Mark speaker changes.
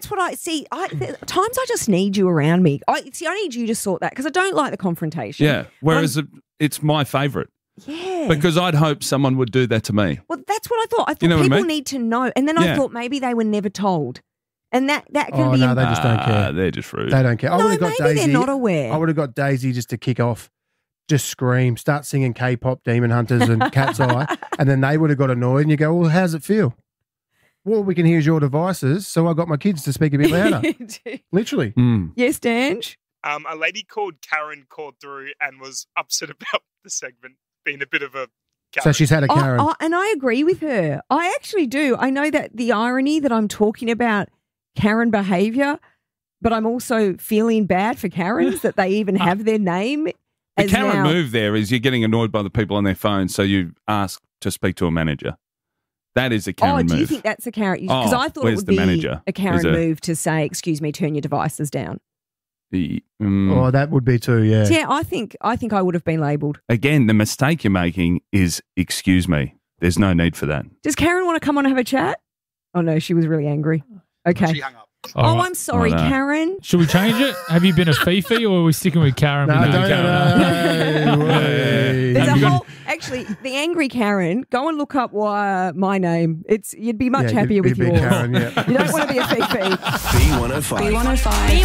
Speaker 1: that's what I see. At times I just need you around me. I need you to sort that because I don't like the confrontation.
Speaker 2: Yeah. Whereas it's my favourite.
Speaker 1: Yeah.
Speaker 2: Because I'd hope someone would do that to me.
Speaker 1: Well, that's what I thought. I thought
Speaker 2: You know what I
Speaker 1: people
Speaker 2: mean?
Speaker 1: need to know. And then I thought maybe they were never told. And that can be...
Speaker 3: no, they just don't care.
Speaker 2: They're just rude.
Speaker 3: They don't care. I
Speaker 1: No,
Speaker 3: would have got
Speaker 1: maybe
Speaker 3: Daisy.
Speaker 1: they're not aware.
Speaker 3: I would have got Daisy just to kick off, just scream, start singing K-pop, Demon Hunters and Cat's Eye, and then they would have got annoyed and you go, well, how's it feel? Well, all we can hear is your devices, so I got my kids to speak a bit louder. Literally.
Speaker 1: Yes, Dange?
Speaker 4: A lady called Karen called through and was upset about the segment being a bit of a Karen.
Speaker 3: So she's had a Karen.
Speaker 1: And I agree with her. I actually do. I know that the irony that I'm talking about Karen behaviour, but I'm also feeling bad for Karens that they even have their name.
Speaker 2: The Karen move there is you're getting annoyed by the people on their phone, so you ask to speak to a manager. That is a Karen move.
Speaker 1: Do you think that's a Karen? Because I thought it would be a Karen move to say, excuse me, turn your devices down.
Speaker 3: That would be too, yeah.
Speaker 1: So, yeah, I think I would have been labelled.
Speaker 2: Again, the mistake you're making is, excuse me. There's no need for that.
Speaker 1: Does Karen want to come on and have a chat? Oh, no, she was really angry. Okay.
Speaker 5: She hung up.
Speaker 1: Oh, I'm sorry, Karen.
Speaker 6: Should we change it? Have you been a Fifi or are we sticking with Karen?
Speaker 3: No,
Speaker 6: Karen.
Speaker 1: There's a whole... Actually, the angry Karen, go and look up my name. You'd be much happier with yours.
Speaker 3: Karen, yeah.
Speaker 1: You don't want to be a Fifi.
Speaker 7: B105.
Speaker 8: B105.